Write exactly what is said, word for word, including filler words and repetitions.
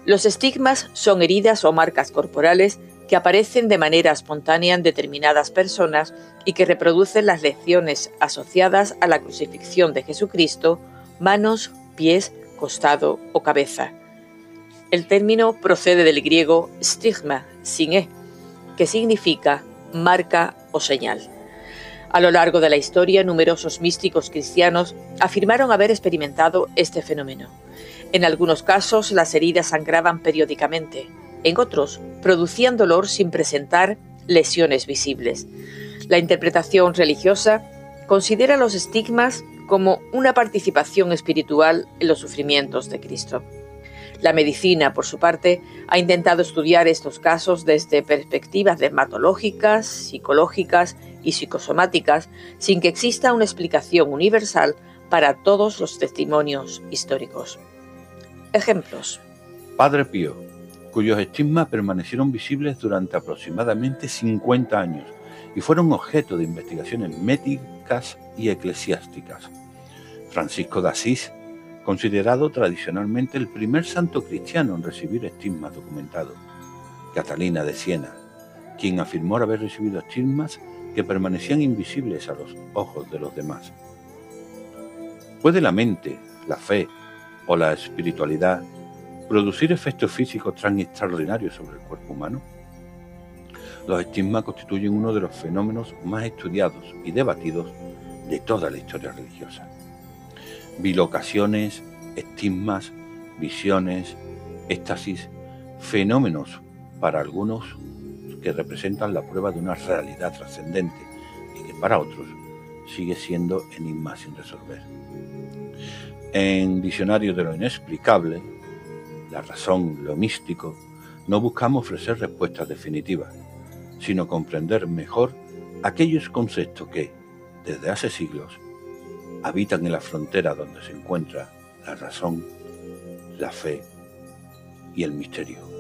Los estigmas son heridas o marcas corporales que aparecen de manera espontánea en determinadas personas y que reproducen las lecciones asociadas a la crucifixión de Jesucristo: manos, pies, costado o cabeza. El término procede del griego stigma, sin e, que significa marca o señal. A lo largo de la historia, numerosos místicos cristianos afirmaron haber experimentado este fenómeno. En algunos casos, las heridas sangraban periódicamente. En otros, producían dolor sin presentar lesiones visibles. La interpretación religiosa considera los estigmas como una participación espiritual en los sufrimientos de Cristo. La medicina, por su parte, ha intentado estudiar estos casos desde perspectivas dermatológicas, psicológicas y psicosomáticas, sin que exista una explicación universal para todos los testimonios históricos. Ejemplos. Padre Pío, cuyos estigmas permanecieron visibles durante aproximadamente cincuenta años y fueron objeto de investigaciones médicas y eclesiásticas. Francisco de Asís, considerado tradicionalmente el primer santo cristiano en recibir estigmas documentados. Catalina de Siena, quien afirmó haber recibido estigmas que permanecían invisibles a los ojos de los demás. ¿Puede la mente, la fe o la espiritualidad producir efectos físicos tan extraordinarios sobre el cuerpo humano? Los estigmas constituyen uno de los fenómenos más estudiados y debatidos de toda la historia religiosa. Bilocaciones, estigmas, visiones, éxtasis, fenómenos para algunos que representan la prueba de una realidad trascendente y que para otros sigue siendo enigma sin resolver. En Diccionario de lo Inexplicable, la razón, lo místico, no buscamos ofrecer respuestas definitivas, sino comprender mejor aquellos conceptos que, desde hace siglos, habitan en la frontera donde se encuentra la razón, la fe y el misterio.